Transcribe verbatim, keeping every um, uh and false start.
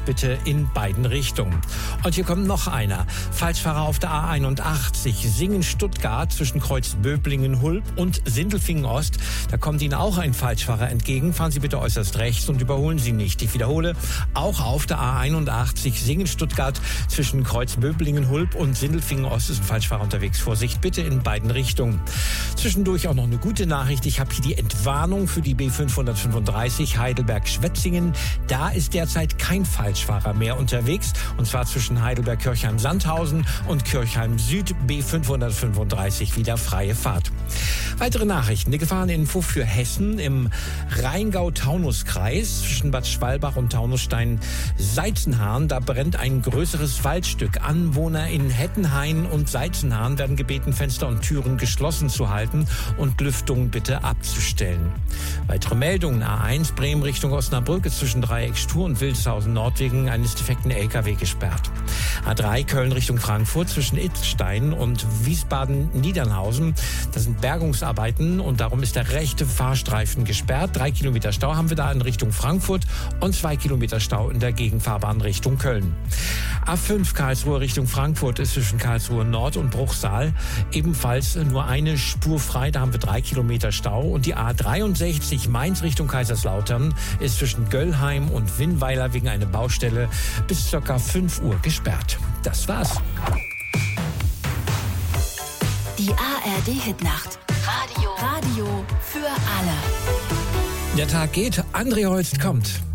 bitte in beiden Richtungen. Und hier kommt noch einer. Falschfahrer auf der A einundachtzig, Singen-Stuttgart zwischen Kreuz Böblingen-Hulb und Sindelfingen-Ost. Da kommt Ihnen auch ein Falschfahrer entgegen. Fahren Sie bitte äußerst rechts und überholen Sie nicht. Ich wiederhole, auch auf der A einundachtzig, Singen-Stuttgart zwischen Kreuz Böblingen-Hulb und Sindelfingen-Ost ist ein Falschfahrer unterwegs. Vorsicht bitte in beiden Richtungen. Zwischendurch auch noch eine gute Nachricht. Ich habe hier die Entwarnung für die B fünfhundertfünfunddreißig Heidelberg-Schwetzingen. Da ist derzeit kein Falschfahrer mehr unterwegs. Und zwar zwischen Heidelberg-Kirchheim-Sandhausen und Kirchheim-Süd. B fünfhundertfünfunddreißig wieder freie Fahrt. Weitere Nachrichten. Die Gefahreninfo für Hessen im Rheingau-Taunus-Kreis zwischen Bad Schwalbach und Taunusstein-Seizenhahn. Da brennt ein größeres Waldstück. Anwohner in Hettenhain und Seizenhahn werden gebeten, Fenster und Türen geschlossen zu halten und Lüftung bitte abzustellen. Weitere Meldungen. A eins Bremen Richtung Osnabrück ist zwischen Dreieckstur und Wildeshausen Nord wegen eines defekten L K W gesperrt. A drei Köln Richtung Frankfurt zwischen Itzstein und Wiesbaden-Niedernhausen. Da sind Bergungsarbeiten und darum ist der rechte Fahrstreifen gesperrt. Drei Kilometer Stau haben wir da in Richtung Frankfurt und zwei Kilometer Stau in der Gegenfahrbahn Richtung Köln. A fünf Karlsruhe Richtung Frankfurt ist zwischen Karlsruhe Nord und Bruchsal ebenfalls nur eine Spur frei. Da haben wir drei Kilometer Stau. Und die A dreiundsechzig Mainz Richtung Kaiserslautern ist zwischen Göllheim und Winnweiler wegen einer Baustelle bis ca. fünf Uhr gesperrt. Das war's. Die A R D-Hitnacht. Radio. Radio für alle. Der Tag geht. André Holst kommt.